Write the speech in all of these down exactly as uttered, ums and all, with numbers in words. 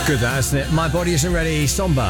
Good that, isn't it? My Body Isn't Ready, Somber.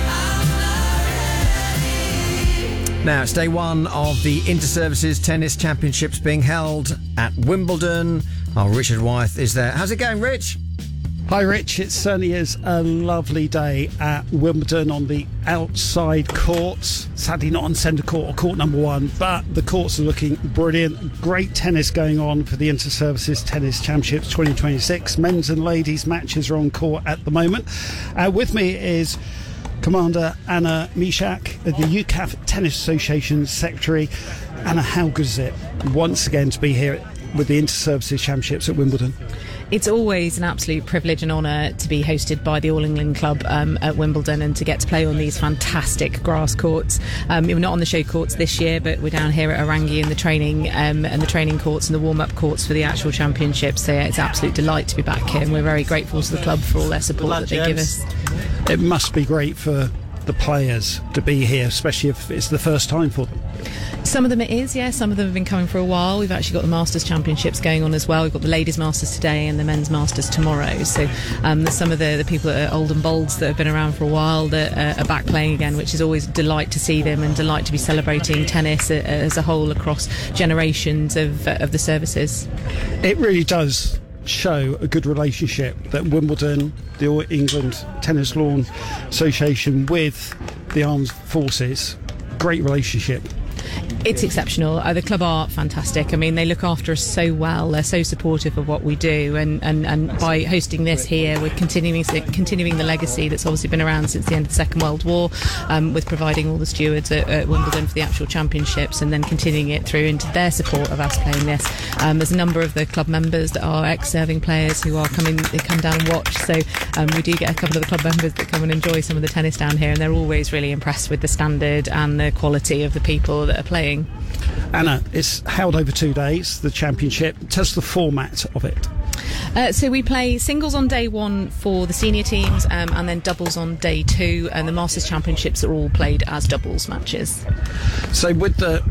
Now, it's day one of the Inter-Services Tennis Championships being held at Wimbledon. Oh, Richard Wyeth is there. How's it going, Rich? Hi, Rich. It certainly is a lovely day at Wimbledon on the outside courts. Sadly, not on centre court or court number one, but the courts are looking brilliant. Great tennis going on for the Inter-Services Tennis Championships twenty twenty-six. Men's and ladies matches are on court at the moment. Uh, with me is Commander Anna Mishak, the U C A F Tennis Association Secretary. Anna, how good is it once again to be here with the Inter-Services Championships at Wimbledon? It's always an absolute privilege and honour to be hosted by the All England Club um, at Wimbledon and to get to play on these fantastic grass courts. Um, we're not on the show courts this year, but we're down here at Orangi in the training um, and the training courts and the warm-up courts for the actual championships. So yeah, it's an absolute delight to be back here, and we're very grateful to the club for all their support that they give us. It must be great for the players to be here, especially if it's the first time for them. Some of them it is, yeah. Some of them have been coming for a while. We've actually got the Masters Championships going on as well. We've got the Ladies Masters today and the Men's Masters tomorrow. So um, there's some of the, the people that are old and bolds that have been around for a while that uh, are back playing again, which is always a delight to see them and delight to be celebrating tennis uh, as a whole across generations of, uh, of the services. It really does show a good relationship that Wimbledon, the All England Tennis Lawn Association with the armed forces, great relationship. It's exceptional. Uh, the club are fantastic. I mean, they look after us so well. They're so supportive of what we do, and, and, and by hosting this here, we're continuing continuing the legacy that's obviously been around since the end of the Second World War, um, with providing all the stewards at, at Wimbledon for the actual championships, and then continuing it through into their support of us playing this. Um, there's a number of the club members that are ex-serving players who are coming. They come down and watch. So um, we do get a couple of the club members that come and enjoy some of the tennis down here, and they're always really impressed with the standard and the quality of the people that are playing. Anna, it's held over two days, the championship. Tell us the format of it. Uh, so we play singles on day one for the senior teams, um, and then doubles on day two, and the Masters Championships are all played as doubles matches. So with the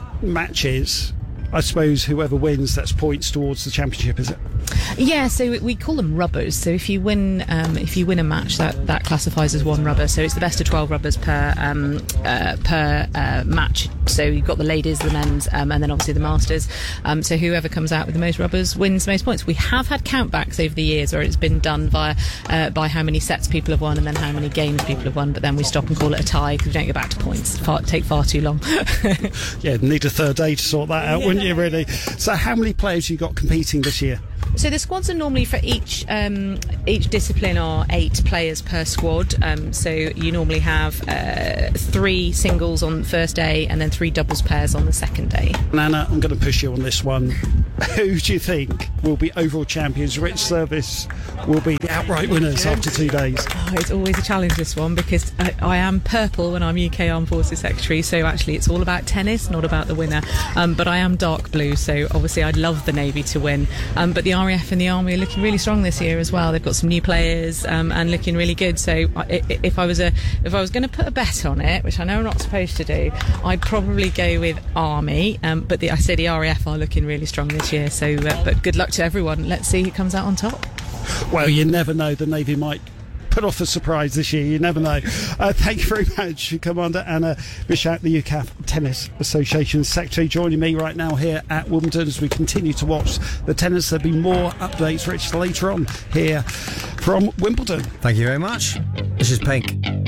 matches, I suppose whoever wins, that's points towards the championship, is it? Yeah, so we call them rubbers. So if you win, um, if you win a match, that, that classifies as one rubber. So it's the best of twelve rubbers per um, uh, per uh, match. So you've got the ladies, the men's, um, and then obviously the masters. Um, so whoever comes out with the most rubbers wins the most points. We have had countbacks over the years where it's been done via uh, by how many sets people have won and then how many games people have won. But then we stop and call it a tie because we don't go back to points. Far, take far too long. Yeah, need a third day to sort that out, wouldn't you? Really. So how many players you got competing this year? So the squads are normally for each um, each discipline are eight players per squad. Um, so you normally have uh, three singles on the first day and then three doubles pairs on the second day. Nana, I'm going to push you on this one. Who do you think will be overall champions? Which service will be the outright winners after two days? Oh, it's always a challenge, this one, because I, I am purple when I'm U K Armed Forces Secretary, so actually it's all about tennis, not about the winner. Um, but I am dark blue, so obviously I'd love the Navy to win. Um, but the R A F and the Army are looking really strong this year as well. They've got some new players um, and looking really good. So I, if I was a if I was going to put a bet on it, which I know I'm not supposed to do, I'd probably go with Army. Um, but the, I say the R A F are looking really strong this year. So, uh, but good luck to everyone. Let's see who comes out on top. Well, you never know. The Navy might put off a surprise this year. You never know. Uh, thank you very much, Commander Anna Mishak, the U C A F Tennis Association Secretary, joining me right now here at Wimbledon as we continue to watch the tennis. There'll be more updates, Rich, later on here from Wimbledon. Thank you very much. This is Pink.